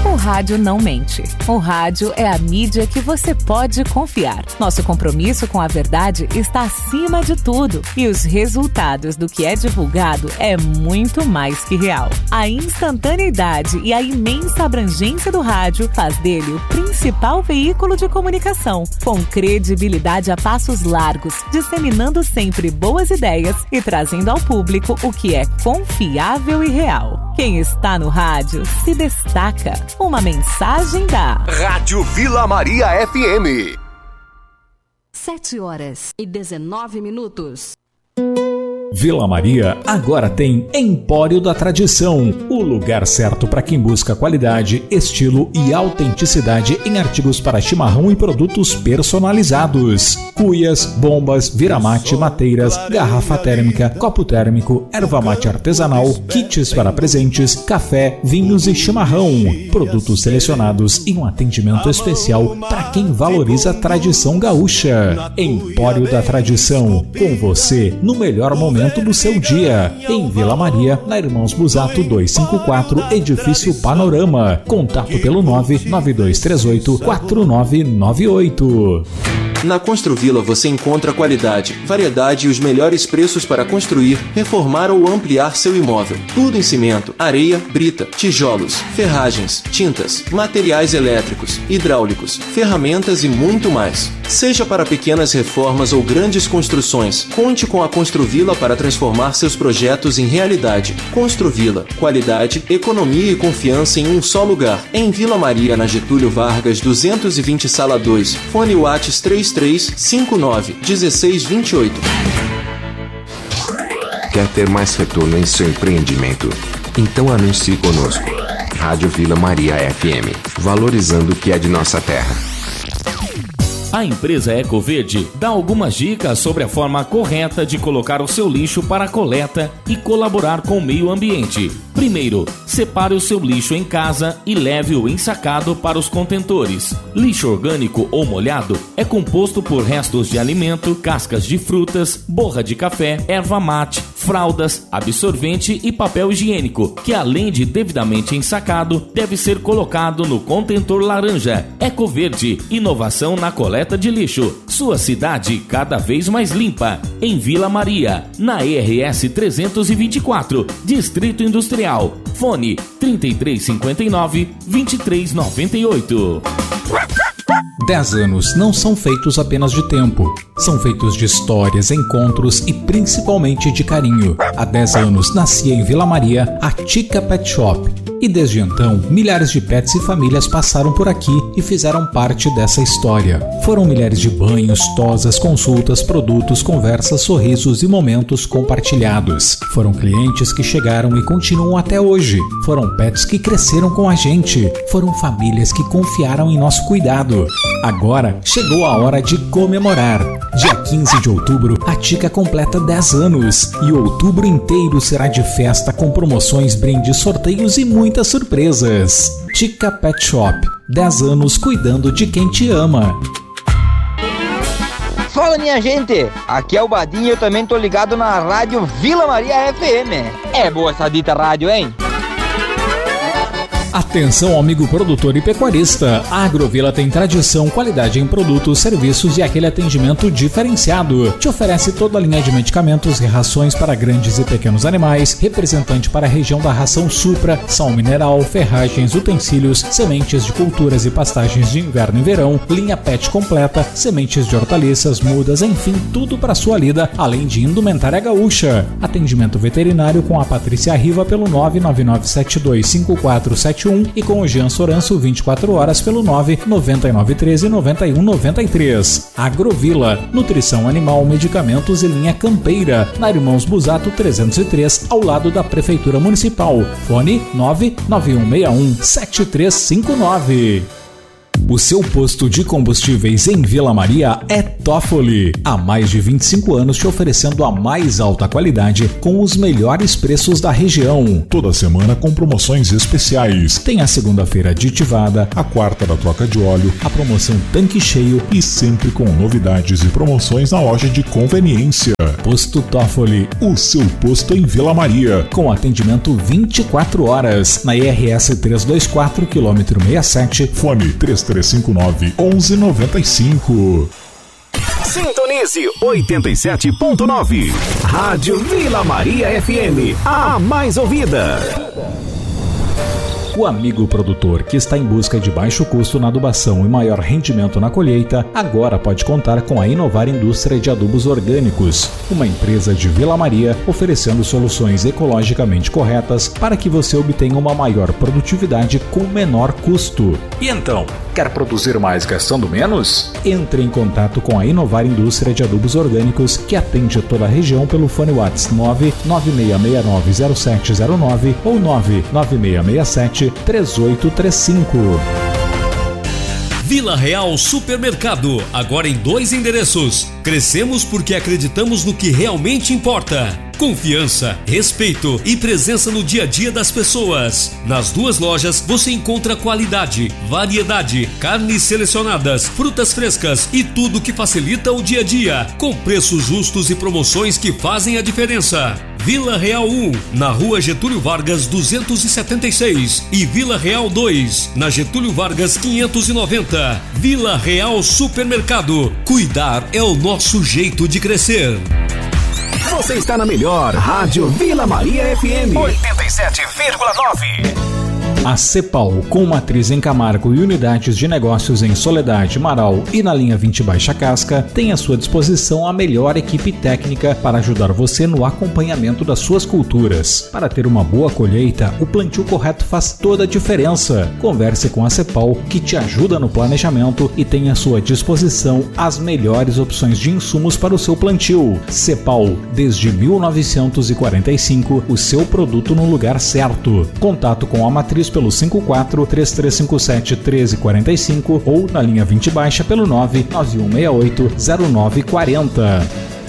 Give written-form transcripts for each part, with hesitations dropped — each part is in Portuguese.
O rádio não mente. O rádio é a mídia que você pode confiar. Nosso compromisso com a verdade está acima de tudo. E os resultados do que é divulgado é muito mais que real. A instantaneidade e a imensa abrangência do rádio faz dele o principal veículo de comunicação, com credibilidade a passos largos, disseminando sempre boas ideias e trazendo ao público o que é confiável e real. Quem está no rádio se destaca. Uma mensagem da Rádio Vila Maria FM. 7h19. Vila Maria agora tem Empório da Tradição, o lugar certo para quem busca qualidade, estilo e autenticidade em artigos para chimarrão e produtos personalizados. Cuias, bombas, viramate, mateiras, garrafa térmica, copo térmico, erva mate artesanal, kits para presentes, café, vinhos e chimarrão. Produtos selecionados e um atendimento especial para quem valoriza a tradição gaúcha. Empório da Tradição, com você no melhor momento do seu dia, em Vila Maria, na Irmãos Busato 254, Edifício Panorama. Contato pelo 99238-4998. Na Construvila você encontra qualidade, variedade e os melhores preços para construir, reformar ou ampliar seu imóvel. Tudo em cimento, areia, brita, tijolos, ferragens, tintas, materiais elétricos, hidráulicos, ferramentas e muito mais. Seja para pequenas reformas ou grandes construções, conte com a Construvila para transformar seus projetos em realidade. Construvila, qualidade, economia e confiança em um só lugar. Em Vila Maria, na Getúlio Vargas 220, Sala 2. Fone WhatsApp 3359-1628. Quer ter mais retorno em seu empreendimento? Então anuncie conosco. Rádio Vila Maria FM, valorizando o que é de nossa terra. A empresa Ecoverde dá algumas dicas sobre a forma correta de colocar o seu lixo para a coleta e colaborar com o meio ambiente. Primeiro, separe o seu lixo em casa e leve-o ensacado para os contentores. Lixo orgânico ou molhado é composto por restos de alimento, cascas de frutas, borra de café, erva mate, fraldas, absorvente e papel higiênico, que além de devidamente ensacado, deve ser colocado no contentor laranja. Ecoverde, inovação na coleta de lixo. Sua cidade cada vez mais limpa. Em Vila Maria, na ERS 324, Distrito Industrial. Fone 3359-2398. 10 anos não são feitos apenas de tempo. São feitos de histórias, encontros e principalmente de carinho. Há 10 anos nascia em Vila Maria a Tica Pet Shop. E desde então, milhares de pets e famílias passaram por aqui e fizeram parte dessa história. Foram milhares de banhos, tosas, consultas, produtos, conversas, sorrisos e momentos compartilhados. Foram clientes que chegaram e continuam até hoje. Foram pets que cresceram com a gente. Foram famílias que confiaram em nosso cuidado. Agora chegou a hora de comemorar. Dia 15 de outubro, a Tica completa 10 anos. E outubro inteiro será de festa com promoções, brindes, sorteios e muitas surpresas. Tica Pet Shop, 10 anos cuidando de quem te ama. Fala, minha gente, aqui é o Badinho, eu também tô ligado na rádio Vila Maria FM. É boa essa dita rádio, hein? Atenção, amigo produtor e pecuarista. A Agrovila tem tradição, qualidade em produtos, serviços e aquele atendimento diferenciado. Te oferece toda a linha de medicamentos e rações para grandes e pequenos animais, representante para a região da ração Supra, sal mineral, ferragens, utensílios, sementes de culturas e pastagens de inverno e verão, linha pet completa, sementes de hortaliças, mudas, enfim, tudo para sua lida, além de indumentária gaúcha. Atendimento veterinário com a Patrícia Riva pelo 999725471 e com o Jean Soranço 24 horas pelo 99913-9193. Agrovila, nutrição animal, medicamentos e linha campeira, na Irmãos Busato 303, ao lado da Prefeitura Municipal. Fone 99161-7359. O seu posto de combustíveis em Vila Maria é Toffoli. Há mais de 25 anos te oferecendo a mais alta qualidade com os melhores preços da região. Toda semana com promoções especiais. Tem a segunda-feira aditivada, a quarta da troca de óleo, a promoção tanque cheio e sempre com novidades e promoções na loja de conveniência. Posto Toffoli, o seu posto em Vila Maria. Com atendimento 24 horas na IRS 324, quilômetro 67, fone 3359-1195. Sintonize 87.9. Rádio Vila Maria FM, a mais ouvida. O amigo produtor que está em busca de baixo custo na adubação e maior rendimento na colheita, agora pode contar com a Inovar Indústria de Adubos Orgânicos, uma empresa de Vila Maria oferecendo soluções ecologicamente corretas para que você obtenha uma maior produtividade com menor custo. E então, quer produzir mais gastando menos? Entre em contato com a Inovar Indústria de Adubos Orgânicos, que atende toda a região pelo fone WhatsApp 996690709 ou 99667 3835. Vila Real Supermercado, agora em 2 endereços. Crescemos porque acreditamos no que realmente importa. Confiança, respeito e presença no dia a dia das pessoas. Nas 2 lojas você encontra qualidade, variedade, carnes selecionadas, frutas frescas e tudo que facilita o dia a dia, com preços justos e promoções que fazem a diferença. Vila Real 1, na Rua Getúlio Vargas 276 e Vila Real 2, na Getúlio Vargas 590. Vila Real Supermercado. Cuidar é o nosso jeito de crescer. Você está na melhor Rádio Vila Maria FM 87,9. A Cepal, com matriz em Camargo e unidades de negócios em Soledade, Marau e na linha 20 Baixa Casca, tem à sua disposição a melhor equipe técnica para ajudar você no acompanhamento das suas culturas. Para ter uma boa colheita, o plantio correto faz toda a diferença. Converse com a Cepal, que te ajuda no planejamento e tem à sua disposição as melhores opções de insumos para o seu plantio. Cepal, desde 1945, o seu produto no lugar certo. Contato com a matriz pelo 54-3357-1345 ou na linha 20 Baixa pelo 99168-0940.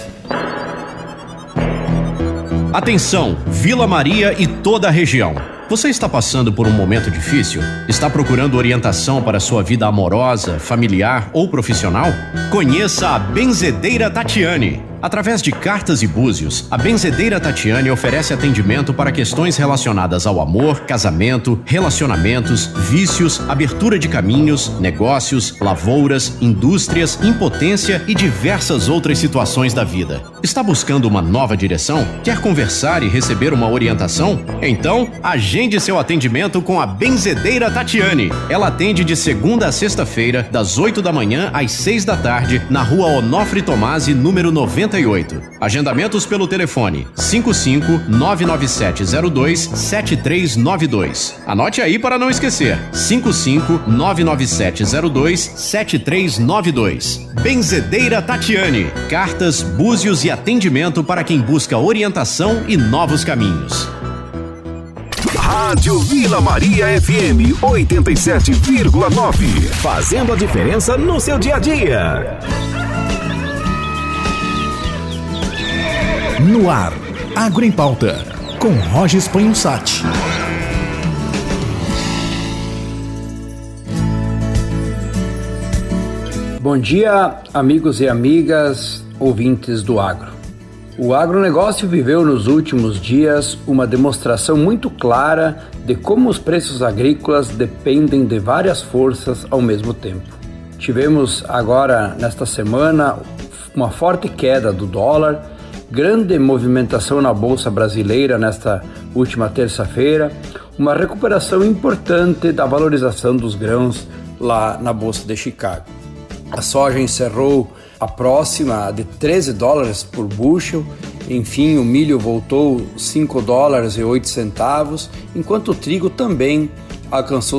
Atenção, Vila Maria e toda a região. Você está passando por um momento difícil? Está procurando orientação para sua vida amorosa, familiar ou profissional? Conheça a Benzedeira Tatiane. Através de cartas e búzios, a Benzedeira Tatiane oferece atendimento para questões relacionadas ao amor, casamento, relacionamentos, vícios, abertura de caminhos, negócios, lavouras, indústrias, impotência e diversas outras situações da vida. Está buscando uma nova direção? Quer conversar e receber uma orientação? Então, agende seu atendimento com a Benzedeira Tatiane. Ela atende de segunda a sexta-feira, das 8 da manhã às 6 da tarde, na Rua Onofre Tomasi, número 98. Agendamentos pelo telefone 55-99702-7392. Anote aí para não esquecer. 55-99702-7392. Benzedeira Tatiane. Cartas, búzios e atendimento para quem busca orientação e novos caminhos. Rádio Vila Maria FM 87,9. Fazendo a diferença no seu dia a dia. No ar, Agro em Pauta, com Rogers Panhussati. Bom dia, amigos e amigas, ouvintes do agro. O agronegócio viveu nos últimos dias uma demonstração muito clara de como os preços agrícolas dependem de várias forças ao mesmo tempo. Tivemos agora, nesta semana, uma forte queda do dólar, grande movimentação na Bolsa Brasileira nesta última terça-feira, uma recuperação importante da valorização dos grãos lá na Bolsa de Chicago. A soja encerrou a próxima de $13 por bushel, enfim, o milho voltou $5,08, enquanto o trigo também alcançou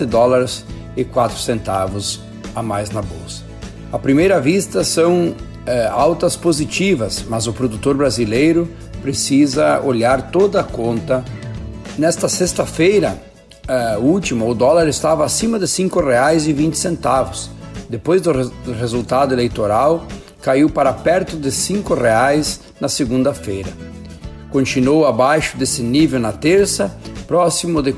$7,04 a mais na Bolsa. À primeira vista são altas positivas, mas o produtor brasileiro precisa olhar toda a conta. Nesta sexta-feira, última, o dólar estava acima de R$ 5,20. Depois do resultado eleitoral, caiu para perto de R$ 5,00 na segunda-feira. Continuou abaixo desse nível na terça, próximo de R$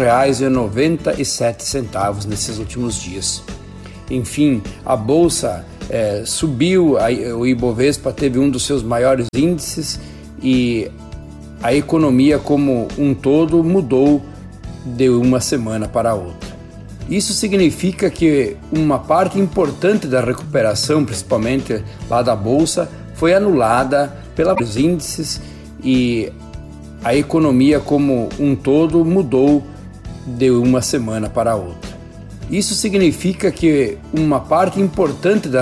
4,97 nesses últimos dias. Enfim, a Bolsa subiu, o Ibovespa teve um dos seus maiores índices e a economia como um todo mudou de uma semana para outra. Isso significa que uma parte importante da recuperação, principalmente lá da Bolsa, foi anulada pelos índices e a economia como um todo mudou de uma semana para outra. Isso significa que uma parte importante da